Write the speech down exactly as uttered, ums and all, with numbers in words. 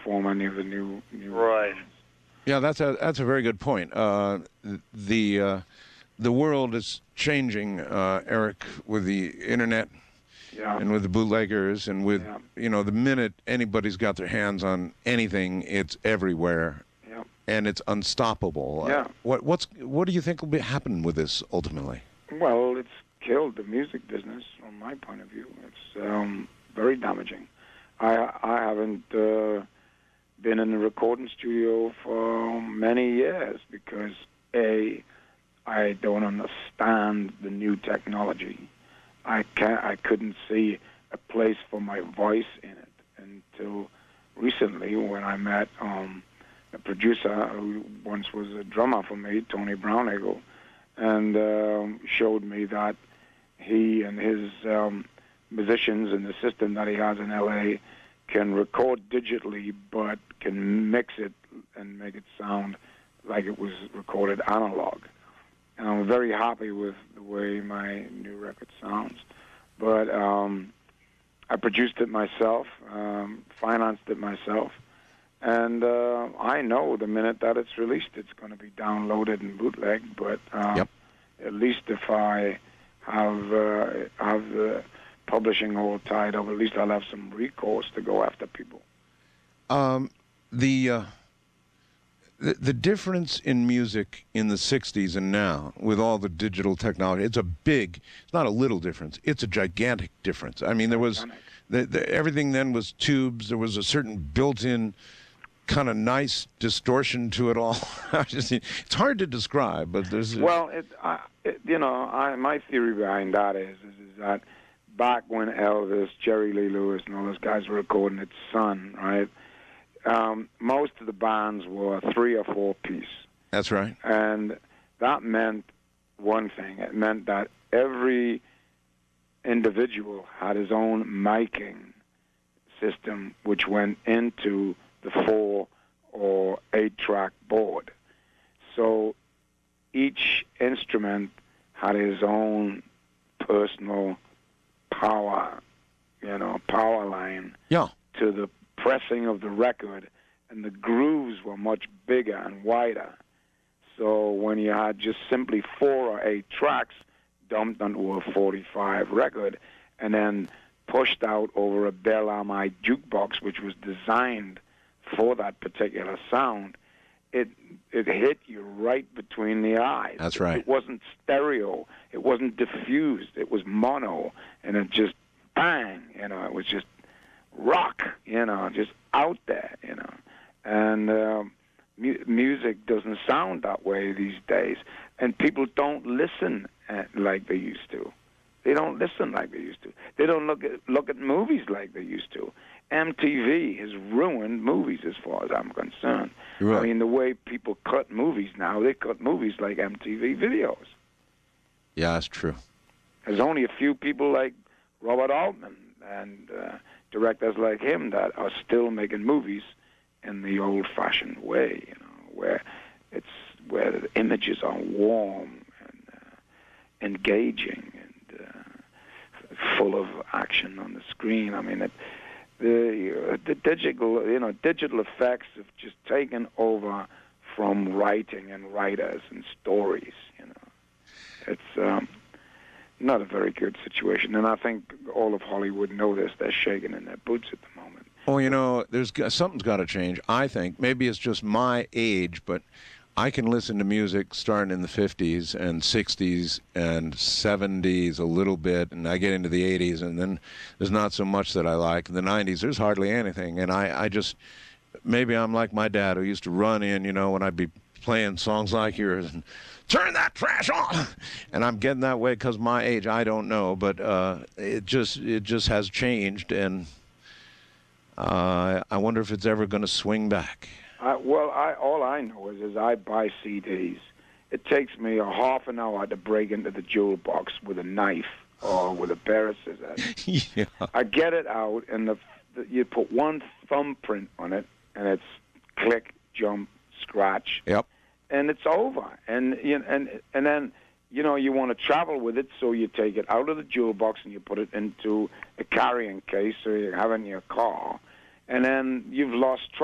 perform any of the new new Right. songs. Yeah, that's a that's a very good point. Uh, the uh, the world is changing, uh, Eric, with the internet Yeah. and with the bootleggers and with Yeah. you know the minute anybody's got their hands on anything, it's everywhere. Yeah. And it's unstoppable. Yeah. Uh, what what's what do you think will be happen with this ultimately? Well, it's killed the music business from my point of view. It's um, very damaging. I I haven't uh, been in the recording studio for many years because a I don't understand the new technology. I can't. I couldn't see a place for my voice in it until recently when I met um, a producer who once was a drummer for me, Tony Browneagle, and um, showed me that he and his um, musicians and the system that he has in L A can record digitally, but can mix it and make it sound like it was recorded analog. And I'm very happy with the way my new record sounds. But um, I produced it myself, um, financed it myself, and uh, I know the minute that it's released, it's going to be downloaded and bootlegged. But uh, Yep. at least if I have uh, have the publishing all tied up, at least I'll have some recourse to go after people. Um, the, uh, the the difference in music in the sixties and now with all the digital technology, it's a big, it's not a little difference, it's a gigantic difference. I mean, there was, the, the, everything then was tubes, there was a certain built-in kind of nice distortion to it all. I just, it's hard to describe, but there's... Well, it, I, it, you know, I, my theory behind that is, is, is that back when Elvis, Jerry Lee Lewis, and all those guys were recording at Sun, right, um, most of the bands were three or four piece. That's right. And that meant one thing. It meant that every individual had his own miking system, which went into the four or eight track board. So each instrument had his own personal power, you know, power line Yeah. to the pressing of the record, and the grooves were much bigger and wider. So when you had just simply four or eight tracks dumped onto a forty-five record and then pushed out over a Bell Ami jukebox, which was designed for that particular sound, it it hit you right between the eyes. That's right. It wasn't stereo. It wasn't diffused. It was mono, and it just bang. You know, it was just rock. You know, just out there. You know, and um, mu- music doesn't sound that way these days, and people don't listen at, like they used to. They don't listen like they used to. They don't look at look at movies like they used to. M T V has ruined movies as far as I'm concerned. Right. I mean, the way people cut movies now, they cut movies like M T V videos. Yeah, that's true. There's only a few people like Robert Altman and uh, directors like him that are still making movies in the old-fashioned way, you know, where it's where the images are warm and uh, engaging and uh, full of action on the screen. I mean, it, the uh, the digital, you know, digital effects have just taken over from writing and writers and stories. You know, it's um, not a very good situation, and I think all of Hollywood know this. They're shaking in their boots at the moment. Well, you know, there's something's got to change. I think maybe it's just my age, but I can listen to music starting in the fifties and sixties and seventies a little bit, and I get into the eighties, and then there's not so much that I like. In the nineties, there's hardly anything, and I, I just, maybe I'm like my dad who used to run in, you know, when I'd be playing songs like yours, and turn that trash on, and I'm getting that way because my age, I don't know, but uh, it just it just has changed, and uh, I wonder if it's ever going to swing back. I, well, I, all I know is, is I buy C Ds. It takes me a half an hour to break into the jewel box with a knife or with a pair of scissors. Yeah. I get it out, and the, the you put one thumbprint on it, and it's click, jump, scratch, Yep. and it's over. And you and and then you know you want to travel with it, so you take it out of the jewel box and you put it into a carrying case, so you have it in your car, and then you've lost track.